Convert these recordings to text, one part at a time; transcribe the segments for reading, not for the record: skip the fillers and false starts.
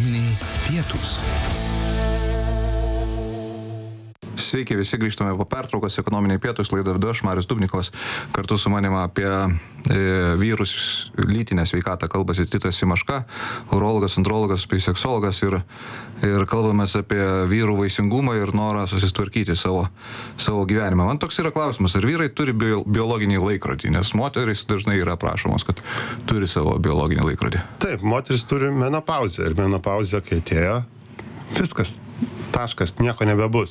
Ekonominiai pietūs. Sveiki, visi grįžtame po pertraukos, ekonominiai pietūs, laidą vedu aš, Marius Dubnikovas, kartu su manimi apie vyrus lytinę sveikatą kalbasi Titas Simaška, urologas, andrologas, biseksologas ir kalbamės apie vyrų vaisingumą ir norą susitvarkyti savo gyvenimą. Man toks yra klausimas, ar vyrai turi biologinį laikrodį, nes moterys dažnai yra prašomos, kad turi savo biologinį laikrodį. Taip, moteris turi menopauzę ir menopauzė, kai atėjo, viskas. Taškas, nieko nebebus.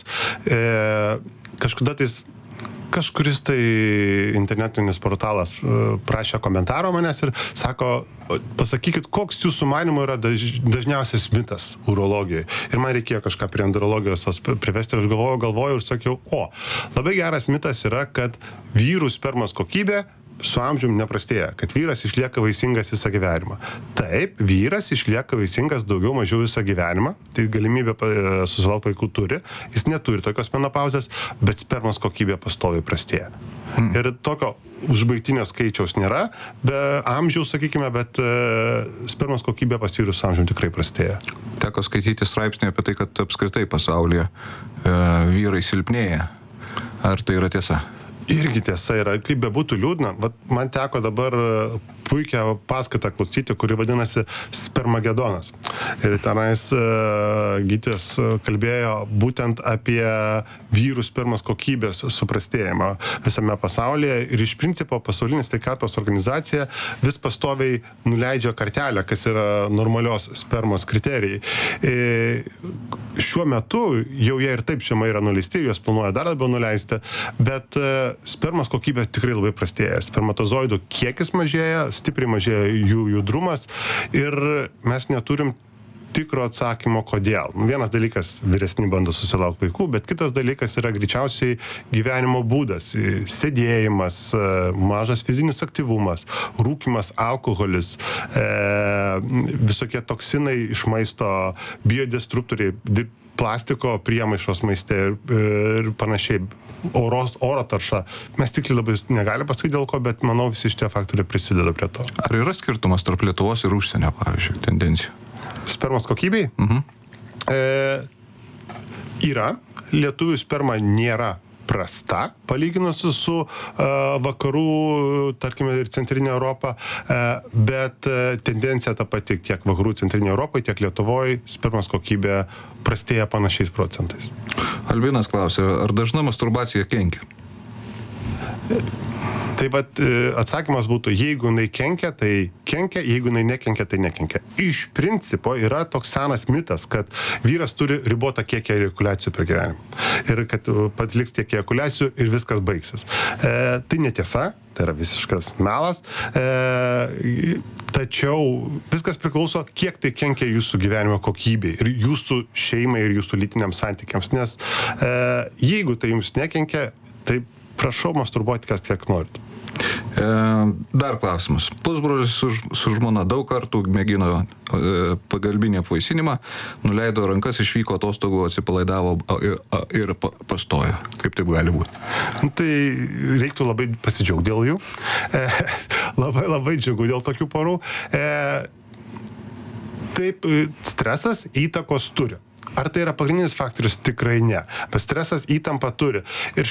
Kažkuris tai internetinis portalas prašė komentaro manęs ir sako, pasakykit, koks jūsų manymu yra dažniausias mitas urologijoje. Ir man reikėjo kažką prie andrologijos privesti, aš galvojau ir sakiau, labai geras mitas yra, kad vyrų spermos kokybė su amžiumi neprastėja, kad vyras išlieka vaisingas visą gyvenimą. Taip, vyras išlieka vaisingas daugiau mažiau visą gyvenimą, tai galimybė susilaukti vaikų turi, jis neturi tokios menopauzės, bet spermos kokybė pastoviai prastėja. Ir tokio užbaigtinio skaičiaus nėra, be amžiaus, sakykime, bet spermos kokybė pas vyrus su amžiumi tikrai prastėja. Teko skaityti straipsnį apie tai, kad apskritai pasaulyje vyrai silpnėja. Ar tai yra tiesa? Irgi tiesa yra, kaip bebūtų liūdna, man teko dabar puikią paskaitą klausyti, kuri vadinasi Spermagedonas. Ir tenais gydytojas kalbėjo būtent apie vyrų spermos kokybės suprastėjimą visame pasaulyje. Ir iš principo pasaulinė sveikatos organizacija vis pastoviai nuleidžia kartelę, kas yra normalios spermos kriterijai. Šiuo metu jau jie ir taip žemai yra nuleisti, juos planuoja dar labiau nuleisti, bet spermos kokybė tikrai labai prastėja. Spermatozoidų kiekis mažėja, stipriai mažėja jų judrumas ir mes neturim tikro atsakymo, kodėl. Vienas dalykas, vyresni bando susilaukti vaikų, bet kitas dalykas yra greičiausiai gyvenimo būdas. Sėdėjimas, mažas fizinis aktyvumas, rūkymas, alkoholis, visokie toksinai iš maisto, biodestruktoriai, plastiko priemaišos maiste ir panašiai, oro tarša. Mes tikrai labai negalime pasakyti dėl ko, bet manau visi šitie faktoriai prisideda prie to. Ar yra skirtumas tarp Lietuvos ir užsienio, pavyzdžiui, tendencijų? Spermos kokybei? Yra. Lietuvių sperma nėra prasta, palyginus su vakarų, tarkime, ir centrinė Europa, bet tendencija ta pati tiek vakarų centrinė Europoje, tiek Lietuvoje spermos kokybė prastėja panašiais procentais. Albinas klausė, ar dažna masturbacija kenkia? Tai atsakymas būtų, jeigu jinai kenkia, tai kenkia, jeigu jinai nekenkia, tai nekenkia. Iš principo yra toks senas mitas, kad vyras turi ribotą kiekį ejakuliacijų per gyvenimą. Ir kad patliks tiek ejakuliacijų ir viskas baigsis. Tai netiesa, tai yra visiškas melas. Tačiau viskas priklauso, kiek tai kenkia jūsų gyvenimo kokybei ir jūsų šeimai ir jūsų lytiniams santykiams. Nes jeigu tai jums nekenkia, tai prašau masturbuoti kas kiek norit. Dar klausimas. Pusbrolis su žmona daug kartų mėgino pagalbinį apvaisinimą, nuleido rankas, išvyko atostogų, atsipalaidavo ir pastojo. Kaip taip gali būti? Tai reiktų labai pasidžiaugti dėl jų. Labai džiugu dėl tokių porų. Taip, stresas įtakos turi. Ar tai yra pagrindinis faktorius? Tikrai ne. Bet stresas įtampą turi. Ir